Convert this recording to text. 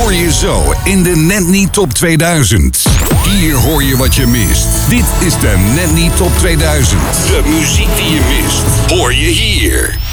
hoor je zo in de Net Niet Top 2000. Hier hoor je wat je mist. Dit is de Net Niet Top 2000. De muziek die je mist, hoor je hier.